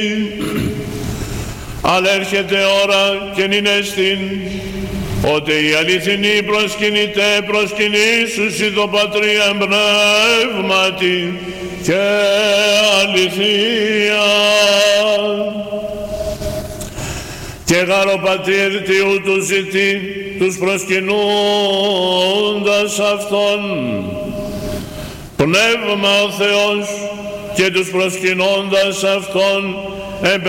Αλλά έρχεται ώρα και νυν εστίν, ότι οι αληθινοί προσκυνήσουσι το Πατρίαν πνεύματι και αληθεία. Και γάρο Πατήρ Τιού του ζητεί τους προσκυνούντας Αυτόν, πνεύμα ο Θεός, και τους προσκυνώντας Αυτόν